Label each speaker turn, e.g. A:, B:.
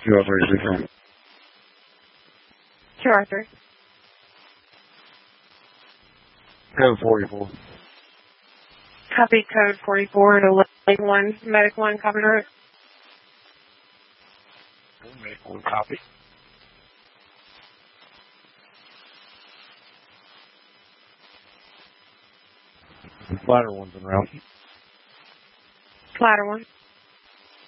A: 203.
B: Arthur.
A: Code 44.
B: Copy code 44 to Lake 1, Medic 1, copy direct.
A: Medic 1, copy. Ladder 1's en route.
B: Ladder 1.